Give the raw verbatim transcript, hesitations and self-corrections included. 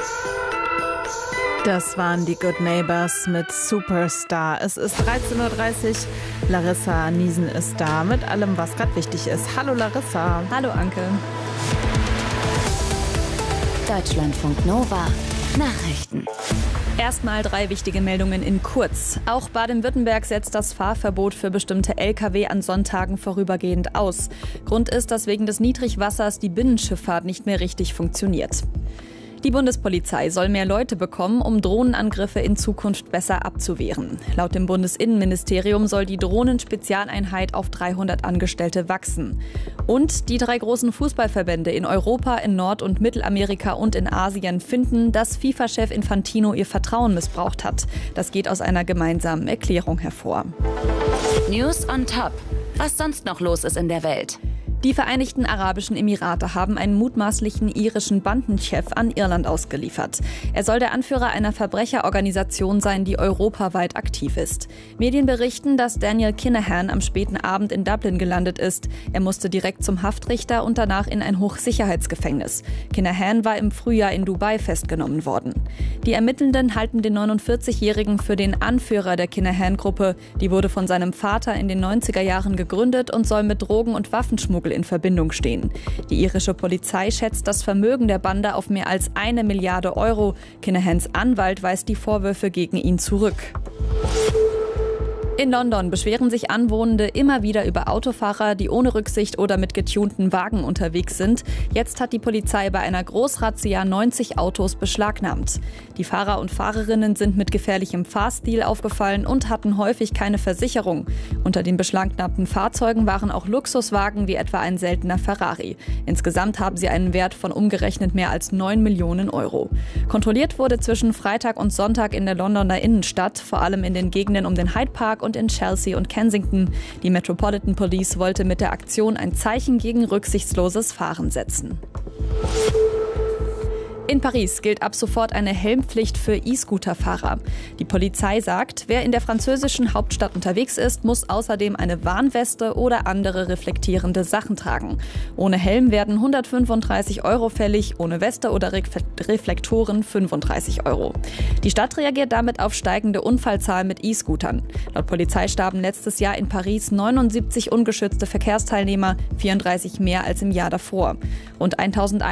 Das waren die Good Neighbors mit Superstar. Es ist dreizehn Uhr dreißig. Larissa Niesen ist da mit allem, was gerade wichtig ist. Hallo Larissa. Hallo Anke. Deutschlandfunk Nova. Nachrichten. Erstmal drei wichtige Meldungen in kurz. Auch Baden-Württemberg setzt das Fahrverbot für bestimmte L K W an Sonntagen vorübergehend aus. Grund ist, dass wegen des Niedrigwassers die Binnenschifffahrt nicht mehr richtig funktioniert. Die Bundespolizei soll mehr Leute bekommen, um Drohnenangriffe in Zukunft besser abzuwehren. Laut dem Bundesinnenministerium soll die Drohnenspezialeinheit auf dreihundert Angestellte wachsen. Und die drei großen Fußballverbände in Europa, in Nord- und Mittelamerika und in Asien finden, dass FIFA-Chef Infantino ihr Vertrauen missbraucht hat. Das geht aus einer gemeinsamen Erklärung hervor. News on Top. Was sonst noch los ist in der Welt? Die Vereinigten Arabischen Emirate haben einen mutmaßlichen irischen Bandenchef an Irland ausgeliefert. Er soll der Anführer einer Verbrecherorganisation sein, die europaweit aktiv ist. Medien berichten, dass Daniel Kinahan am späten Abend in Dublin gelandet ist. Er musste direkt zum Haftrichter und danach in ein Hochsicherheitsgefängnis. Kinahan war im Frühjahr in Dubai festgenommen worden. Die Ermittelnden halten den neunundvierzigjährigen für den Anführer der Kinahan-Gruppe. Die wurde von seinem Vater in den neunziger Jahren gegründet und soll mit Drogen- und Waffenschmuggel in Verbindung stehen. Die irische Polizei schätzt das Vermögen der Bande auf mehr als eine Milliarde Euro. Kinahans Anwalt weist die Vorwürfe gegen ihn zurück. In London beschweren sich Anwohnende immer wieder über Autofahrer, die ohne Rücksicht oder mit getunten Wagen unterwegs sind. Jetzt hat die Polizei bei einer Großrazzia neunzig Autos beschlagnahmt. Die Fahrer und Fahrerinnen sind mit gefährlichem Fahrstil aufgefallen und hatten häufig keine Versicherung. Unter den beschlagnahmten Fahrzeugen waren auch Luxuswagen wie etwa ein seltener Ferrari. Insgesamt haben sie einen Wert von umgerechnet mehr als neun Millionen Euro. Kontrolliert wurde zwischen Freitag und Sonntag in der Londoner Innenstadt, vor allem in den Gegenden um den Hyde Park und in Chelsea und Kensington. Die Metropolitan Police wollte mit der Aktion ein Zeichen gegen rücksichtsloses Fahren setzen. In Paris gilt ab sofort eine Helmpflicht für E-Scooter-Fahrer. Die Polizei sagt, wer in der französischen Hauptstadt unterwegs ist, muss außerdem eine Warnweste oder andere reflektierende Sachen tragen. Ohne Helm werden hundertfünfunddreißig Euro fällig, ohne Weste oder Re- Reflektoren fünfunddreißig Euro. Die Stadt reagiert damit auf steigende Unfallzahlen mit E-Scootern. Laut Polizei starben letztes Jahr in Paris neunundsiebzig ungeschützte Verkehrsteilnehmer, vierunddreißig mehr als im Jahr davor. Rund